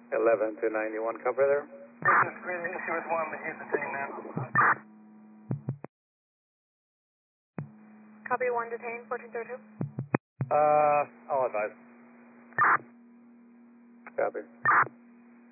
11 to 91, cover there. This is great issue with 1, but he's detained now. Copy 1, detained, 1432. I'll advise. Copy.